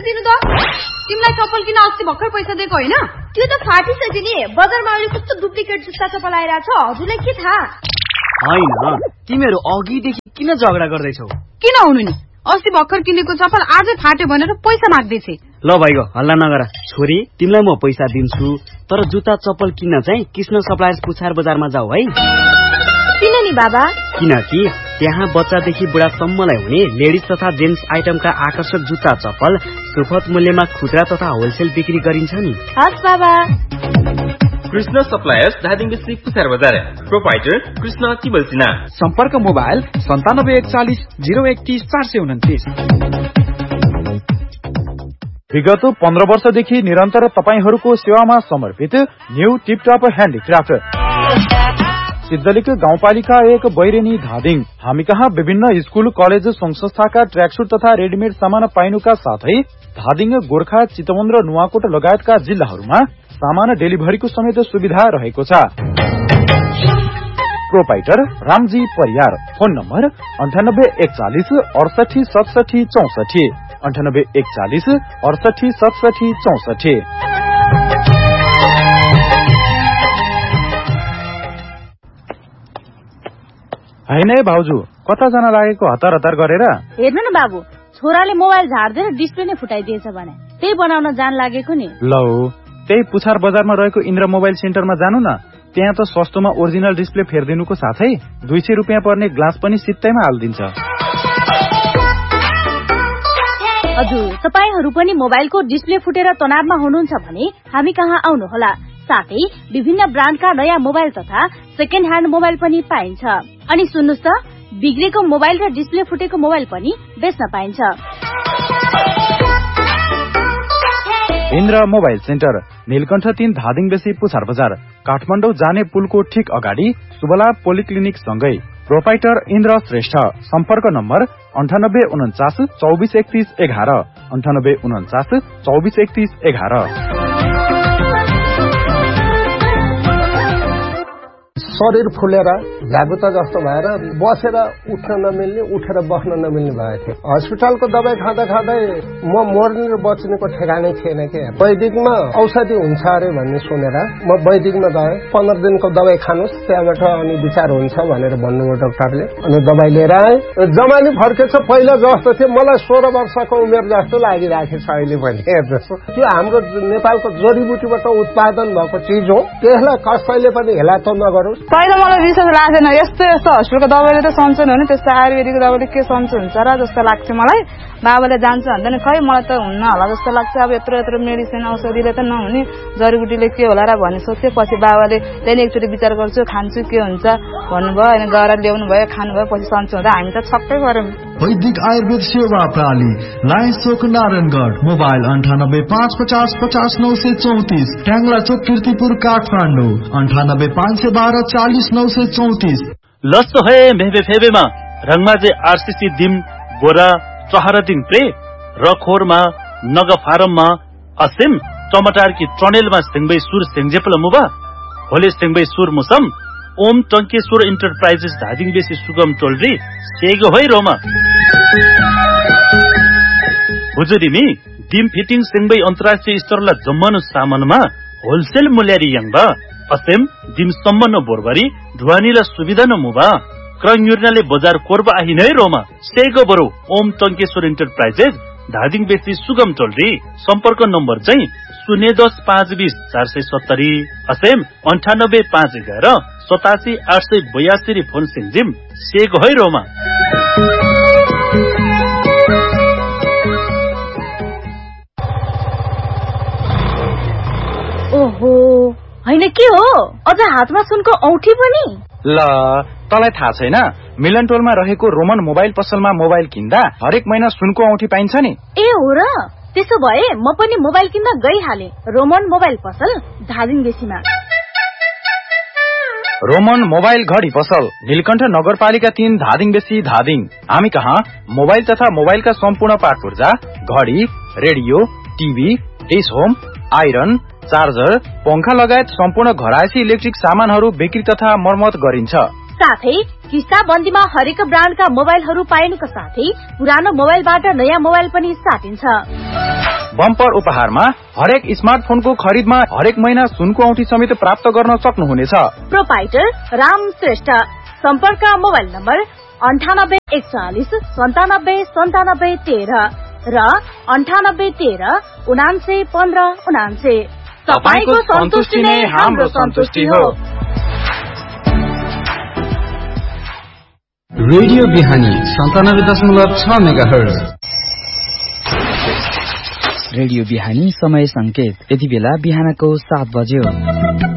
दिनु त। तिमीलाई चप्पल किन अस्ति भर्खर पैसा दिएको हैन? त्यो त फाटिसक्यो नि। बजारमा अहिले कस्तो डुप्लिकेट जुत्ता चप्पल आइराछ, हजुरलाई के थाहा? हैन, तिमीहरु अघिदेखि किन झगडा गर्दैछौ? किन हुनु नि? अस्ति भर्खर किनेको चप्पल आजै फाट्यो भनेर पैसा माग्दैछे। ल भाइको हल्ला नगर। छोरी, तिमीलाई म पैसा दिन्छु, तर जुत्ता चप्पल किन्न चाहिँ कृष्ण सप्लायर्स पुछार बजारमा जाऊ है। किन नि बाबा? किनकि त्यहाँ बच्चादेखि बुढासम्मलाई हुने लेडिज तथा जेन्ट्स आइटमका आकर्षक जुत्ता चप्पल सुपथ मूल्यमा खुद्रा तथा होलसेल बिक्री गरिन्छ नि। हस् बाबा। कृष्ण सप्लायर्स धादिङ डिस्ट्रिक्ट पुछार बजार। प्रोपाइटर कृष्ण तिबलसिना। सम्पर्क मोबाइल 9741 031 429। विगत 15 वर्षदेखि निरन्तर तपाईहरूको सेवामा समर्पित न्यू टिपटप ह्यान्डिक्राफ्ट सिद्धलिक गाउँपालिका 1 बैरेनी धादिङ। हामी कहाँ विभिन्न स्कूल कलेज संघ संस्थाका ट्र्याकसुट तथा रेडिमेड सामान पाइनुका साथै धादिङ, गोर्खा, चितवन र नुवाकोट लगायतका जिल्लाहरूमा सामान डेलिभरीको समेत सुविधा रहेको छ। Proprietor Ramji Pariyar. Phone number 9841 68 67 64 9841 68 67 64। हैन है भाउजू, कता जान लागेको हतार हतार गरेर? हेर्नु न बाबु, छोराले मोबाइल झार्दै डिस्प्ले नै फुटाइदिएछ भने त्यही बनाउन जान लागेको नि। लौ, त्यही पुछार बजारमा रहेको इन्द्र मोबाइल सेन्टरमा जानु न। त्यहाँ त सस्तोमा ओरिजिनल डिस्प्ले फेर्दिनुको साथै 200 रुपियाँ पर्ने ग्लास पनि सित्तैमा हाल्दिन्छ। हजुर, तपाईहरु पनि मोबाइलको डिस्प्ले फुटेर तनावमा हुनुहुन्छ भने हामी कहाँ आउनुहोला। साथै विभिन्न ब्रान्डका नयाँ मोबाइल तथा सेकेन्ड ह्यान्ड मोबाइल पनि पाइन्छ। अनि सुन्नुस् त, बिग्रेको मोबाइल र डिस्प्ले फुटेको मोबाइल पनि बेच्न पाइन्छ। इन्द्र मोबाइल सेन्टर, नीलकण्ठ 3 धादिङ बेसी पुछार बजार, काठमाडौँ जाने पुलको ठीक अगाडि सुबला पोलिक्लिनिक सँगै। प्रोपाइटर इन्द्र श्रेष्ठ। सम्पर्क नम्बर 9849 24 31 11 9849 24 31 11। शरीर फुलेर झागुता जस्तो भएर बसेर उठ्न नमिल्ने, उठेर बस्न नमिल्ने भएको थियो। हस्पिटलको दबाई खाँदा खाँदै म मर्ने र बच्नेको ठेगानै थिएन के। वैदिकमा औषधि हुन्छ अरे भन्ने सुनेर म वैदिकमा गएँ। 15 दिनको दबाई खानुस्, त्यहाँबाट अनि विचार हुन्छ भनेर भन्नुभयो डाक्टरले। अनि दबाई लिएर आएँ। जमानी फर्केछ, पहिला जस्तो थियो। मलाई 16 वर्षको उमेर जस्तो लागिराखेको छ अहिले पनि। हेर्नुहोस्, त्यो हाम्रो नेपालको जडीबुटीबाट उत्पादन भएको चिज हो। त्यसलाई कसैले पनि हेला त नगरोस्। पहिला मलाई विश्वास लाग्थेन, यस्तो हस्पिटलको दबाईले त सन्चो हुने, त्यस्तो आयुर्वेदिक दबाईले के सन्चो हुन्छ र जस्तो लाग्थ्यो मलाई। बाबाले जान्छ भन्दैन, खै मलाई त हुन्न होला जस्तो लाग्छ। अब यत्रो मेडिसिन औषधिले त नहुने, जडीबुटीले के होला र भन्ने सोच्थेँ। पछि बाबाले त्यहाँदेखि एकचोटि विचार गर्छु, खान्छु के हुन्छ भन्नुभयो। अनि गएर ल्याउनु भयो, खानुभयो, पछि सन्चो हुँदा हामी त छक्कै गर्यौँ। वैदिक आयुर्वेद सेवा प्रणाली, लायन्स चोक नारायणगढ। मोबाइल 98 550 50 934। ट्याङ्ला चोक किर्तिपुर काठमाडौँ 98 512 40 934। लस्सो है मेहबे फेबेमा रङमाजे आरसीसी दिम बोरा चहरा दिन प्रे रखोरमा नग फारममा असिम टमाटर की ट्रनेलमा सिंगबै सुर सिंगजेपल मुबा होले सिंगबै सुर मुसम ओम टंकेश्वर एन्टरप्राइजेस धादिङ बेसी सुगम टोलरी सेगो है रोमा हुजुरिमी दिम फिटिङ सिंगबै अन्तर्राष्ट्रिय स्तरला जम्मनु सामानमा होलसेल मूल्यरी यङबा असेम दिम सम्मन बोरबरी ढुवानीला सुविधा न मुबा क्रङयुर्नाले बजार कोरबा आहिनै रोमा सेगो बरु ओम टंकेश्वर एन्टरप्राइजेस धादिङ बेसी सुगम टोलरी सम्पर्क नम्बर चाहिँ 010 520 470 असेम 98 511 87 882 फोन सिंजिम सेगो है रोमा। ओहो, हैन के हो, अझ हातमा सुनको औठी पनि? ल, तँलाई थाहा छैन? मिलन टोलमा रहेको रोमन मोबाइल पसलमा मोबाइल किन्दा हरेक महिना सुनको औठी पाइन्छ नि। ए हो र, त्यसो भए म पनि मोबाइल किन्न गइहाले। रोमन मोबाइल पसल धादिङ बेसीमा। रोमन मोबाइल घडी पसल नीलकण्ठ नगरपालिका 3 धादिङ बेसी धादिङ। हामी कहाँ मोबाइल तथा मोबाइलका सम्पूर्ण पार्ट पुर्जा, घडी, radio, TV, dish home, iron, charger, पंखा लगायत सम्पूर्ण घरायसी इलेक्ट्रिक सामानहरू बिक्री तथा मर्मत गरिन्छ। साथै किस्ता बन्दीमा हरेक ब्रान्डका मोबाइलहरू पाइनुका साथै पुरानो मोबाइलबाट नयाँ मोबाइल पनि साटिन्छ। बम्पर उपहारमा हरेक स्मार्टफोनको खरिदमा हरेक महिना सुनको औँठी समेत प्राप्त गर्न सक्नुहुनेछ। प्रोपाइटर राम श्रेष्ठ। सम्पर्क मोबाइल नम्बर 984149979713 र 9813991599। तपाईको सन्तुष्टि नै हाम्रो सन्तुष्टि हो। रेडियो बिहानी 97.6 मेगाहर्ज। रेडियो बिहानी समय संकेत यति बेला बिहानको 7 बज्यो।